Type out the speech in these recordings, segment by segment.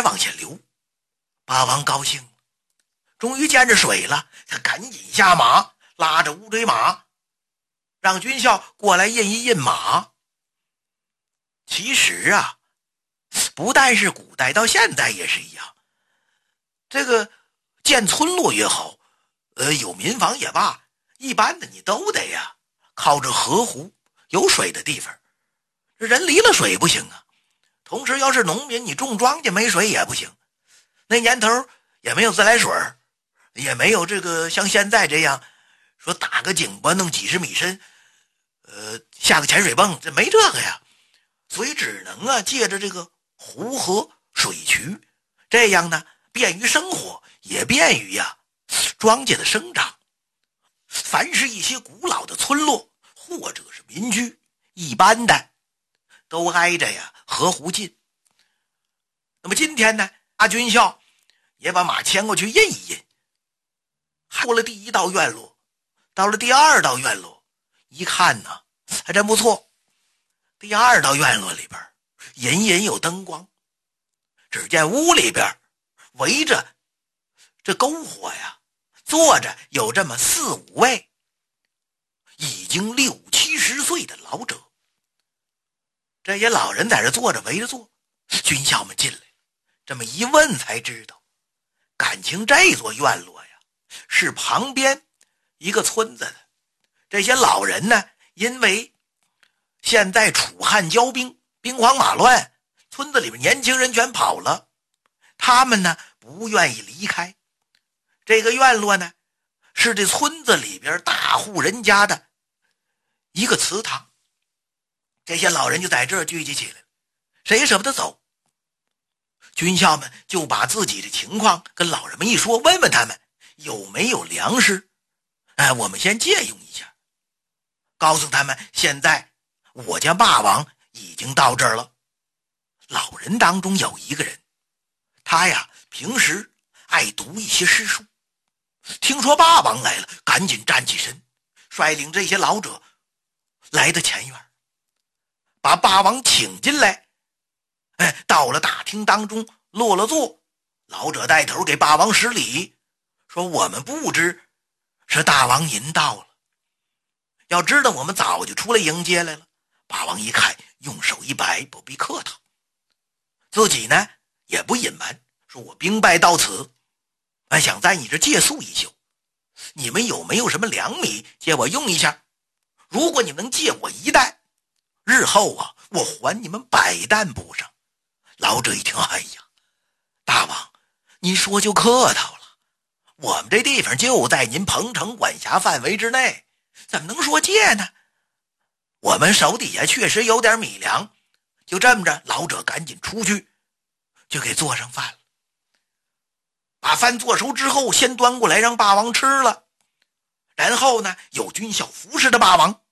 往前流。八王高兴了，终于见着水了，他赶紧下马，拉着乌堆马，让军校过来印一印马。其实啊，不但是古代，到现在也是一样。这个建村落也好，有民房也罢，一般的你都得呀靠着河湖有水的地方。这人离了水不行啊。同时要是农民，你种庄稼没水也不行。那年头也没有自来水，也没有这个像现在这样说打个井吧弄几十米深，下个潜水泵，这没这个呀。所以只能啊借着这个湖河水渠，这样呢便于生活，也便于呀庄稼的生长。凡是一些古老的村落或者是民居，一般的都挨着呀河湖近。那么今天呢，阿军校也把马牵过去印一印。过了第一道院落，到了第二道院落，一看呢还真不错。第二道院落里边隐隐有灯光，只见屋里边围着这篝火呀，坐着有这么4、5位已经60、70岁的老者。这些老人在这坐着围着坐，军校们进来这么一问才知道，感情这座院落呀是旁边一个村子的。这些老人呢，因为现在楚汉交兵，兵荒马乱，村子里面年轻人全跑了，他们呢不愿意离开。这个院落呢是这村子里边大户人家的一个祠堂。这些老人就在这儿聚集起来了，谁也舍不得走。军校们就把自己的情况跟老人们一说，问问他们有没有粮食，我们先借用一下。告诉他们现在我家霸王已经到这儿了。老人当中有一个人，他呀平时爱读一些诗书，听说霸王来了，赶紧站起身，率领这些老者来到前院，把霸王请进来。到了大厅当中落了座，老者带头给霸王施礼，说我们不知是大王您到了，要知道我们早就出来迎接来了。霸王一看，用手一摆，不必客套，自己呢也不隐瞒，说我兵败到此，想在你这借宿一宿，你们有没有什么粮米借我用一下？如果你们能借我1担，日后啊我还你们100担补上。老者一听，哎呀，大王您说就客套了，我们这地方就在您彭城管辖范围之内，怎么能说借呢？我们手底下确实有点米粮。就这么着，老者赶紧出去就给做上饭了。把饭做熟之后，先端过来让霸王吃了，然后呢有军校服侍的霸王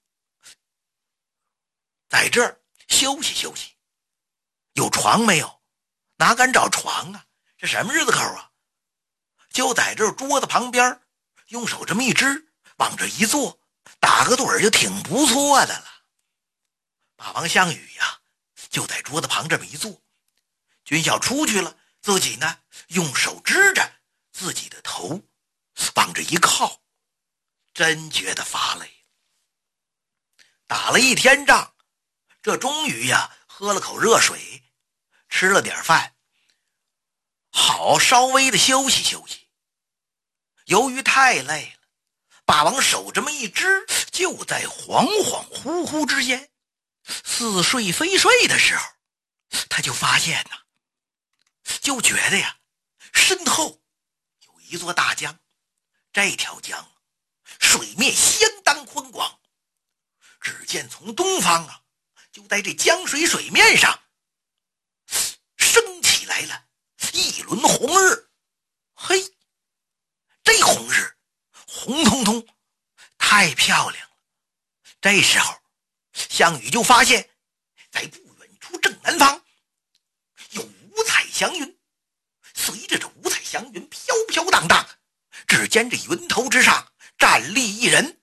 在这儿休息休息。有床没有？哪敢找床啊，这什么日子口啊？就在这桌子旁边用手这么一支，往这一坐，打个盹就挺不错的了。霸王项羽呀就在桌子旁这么一坐，军校出去了，自己呢用手支着自己的头往这一靠，真觉得乏累。打了一天仗，这终于呀喝了口热水，吃了点饭，好稍微的休息休息。由于太累了，霸王手这么一支，就在恍恍惚惚之间，似睡非睡的时候，他就发现呐，就觉得呀身后有一座大江。这条江水面相当宽广，只见从东方啊，就在这江水水面上升起来了一轮红日。嘿，这红日红彤彤，太漂亮了。这时候项羽就发现，在不远处正南方有五彩祥云，随着这五彩祥云飘飘荡荡，只见这云头之上站立一人，